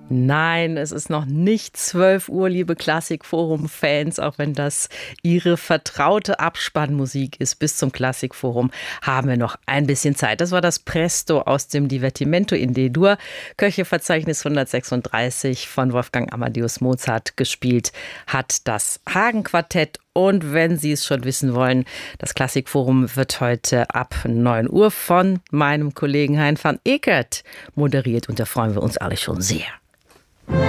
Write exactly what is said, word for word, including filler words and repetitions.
Nein, es ist noch nicht zwölf Uhr, liebe Klassikforum-Fans, auch wenn das Ihre vertraute Abspannmusik ist. Bis zum Klassikforum haben wir noch ein bisschen Zeit. Das war das Presto aus dem Divertimento in D-Dur, Köcheverzeichnis hundertsechsunddreißig von Wolfgang Amadeus Mozart. Gespielt hat das Hagen-Quartett. Und wenn Sie es schon wissen wollen, das Klassikforum wird heute ab neun Uhr von meinem Kollegen Hein van Ekert moderiert. Und da freuen wir uns alle schon sehr.